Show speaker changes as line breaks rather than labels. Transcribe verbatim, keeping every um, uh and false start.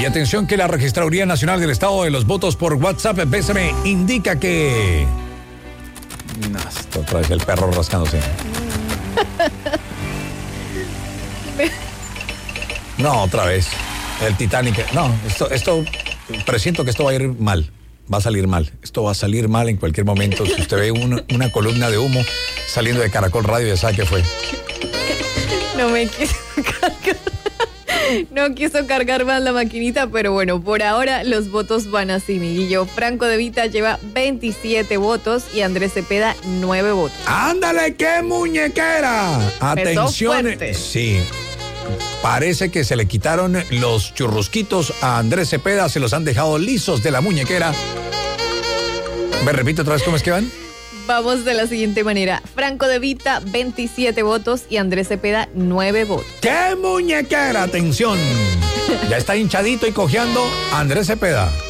atención que la Registraduría Nacional del Estado de los Votos por WhatsApp B S M indica que... No, esto otra vez el perro rascándose. No, otra vez. El Titanic. No, esto, esto, presiento que esto va a ir mal. Va a salir mal. Esto va a salir mal en cualquier momento. Si usted ve una, una columna de humo saliendo de Caracol Radio, ya sabe qué fue.
No me quiso cargar. No quiso cargar más la maquinita, pero bueno, por ahora los votos van así, Miguillo. Franco De Vita lleva veintisiete votos y Andrés Cepeda nueve votos.
¡Ándale, qué muñequera! Atención. Sí. Parece que se le quitaron los churrusquitos a Andrés Cepeda, se los han dejado lisos de la muñequera. ¿Me repito otra vez cómo es que van?
Vamos de la siguiente manera. Franco De Vita, veintisiete votos y Andrés Cepeda, nueve votos.
¡Qué muñequera! Atención. Ya está hinchadito y cojeando Andrés Cepeda.